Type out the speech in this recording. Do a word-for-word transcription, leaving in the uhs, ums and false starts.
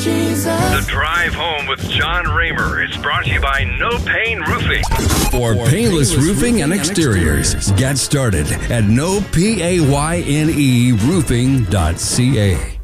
Jesus. The Drive Home with John Raymer is brought to you by No Pain Roofing. For painless roofing and exteriors, get started at no payne roofing dot c a.